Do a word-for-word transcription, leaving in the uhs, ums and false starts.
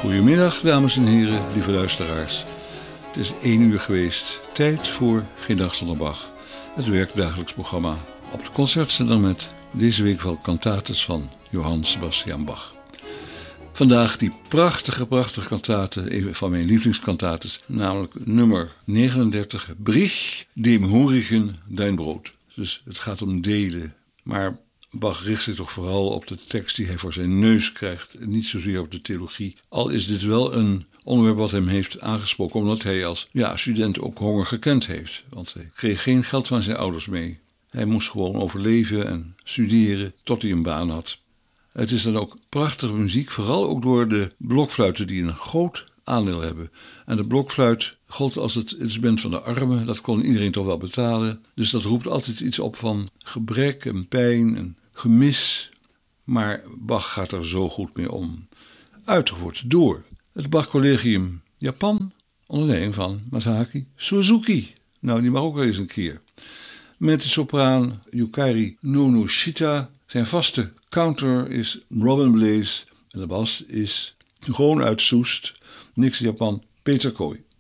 Goedemiddag, dames en heren, lieve luisteraars. Het is één uur geweest. Tijd voor Geen Dag Zonder Bach. Het werkdagelijks programma op de concertzender met deze week wel kantates van Johann Sebastian Bach. Vandaag die prachtige, prachtige kantate, een van mijn lievelingskantates, namelijk nummer negenendertig, Brich dem Hurigen dein Brot. Dus het gaat om delen, maar Bach richt zich toch vooral op de tekst die hij voor zijn neus krijgt en niet zozeer op de theologie. Al is dit wel een onderwerp wat hem heeft aangesproken, omdat hij als ja, student ook honger gekend heeft. Want hij kreeg geen geld van zijn ouders mee. Hij moest gewoon overleven en studeren tot hij een baan had. Het is dan ook prachtige muziek, vooral ook door de blokfluiten die een groot aandeel hebben. En de blokfluit gold als het instrument van de armen, dat kon iedereen toch wel betalen. Dus dat roept altijd iets op van gebrek en pijn en gemis. Maar Bach gaat er zo goed mee om. Uitgevoerd door het Bach Collegium Japan, onder leiding van Masahaki Suzuki. Nou, die mag ook wel eens een keer. Met de sopraan Yukari Nonoshita. Zijn vaste counter is Robin Blaze en de bas is gewoon uit Soest, niks Japan, Peter Kooi.